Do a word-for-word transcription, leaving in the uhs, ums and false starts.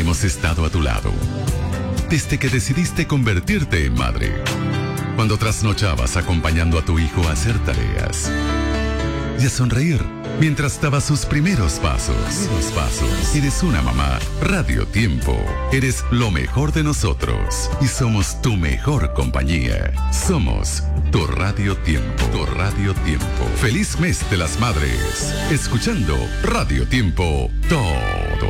hemos estado a tu lado. Desde que decidiste convertirte en madre. Cuando trasnochabas acompañando a tu hijo a hacer tareas. Y a sonreír mientras daba sus primeros pasos. Primeros pasos. Eres una mamá. Radio Tiempo. Eres lo mejor de nosotros. Y somos tu mejor compañía. Somos tu Radio Tiempo. Tu Radio Tiempo. Feliz mes de las madres. Escuchando Radio Tiempo todo